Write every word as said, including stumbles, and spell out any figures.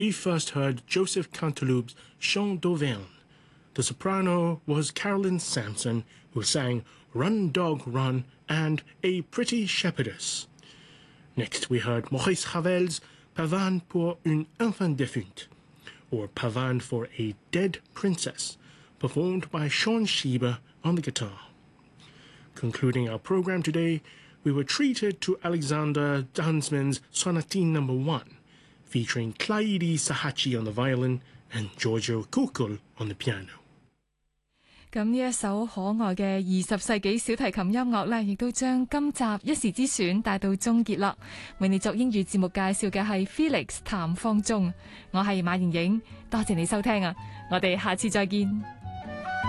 We first heard Joseph Canteloube's Chant d'Auvergne. The soprano was Carolyn Sampson, who sang Run Dog Run and A Pretty Shepherdess. Next we heard Maurice Ravel's Pavane pour une enfant défunte, or Pavane for a Dead Princess, performed by Sean Sheba on the guitar. Concluding our program today, we were treated to Alexander Dansman's Sonatine number one, featuring Clyde Sahachi on the violin and Giorgio Kukul on the piano. 咁呢一首可愛嘅二十世紀小提琴音樂呢，亦都將今集一時之選帶到終結啦。為你作英語節目介紹嘅係 Felix 譚方中，我係馬盈盈，多謝你收聽啊！我哋下次再見。